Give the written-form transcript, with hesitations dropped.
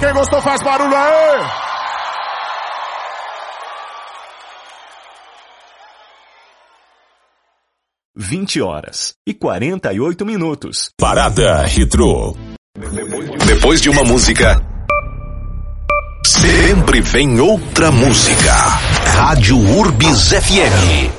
Quem gostou faz barulho aí. 20h48. Parada Retrô. Depois de uma música, sempre vem outra música. Rádio Urbis FM.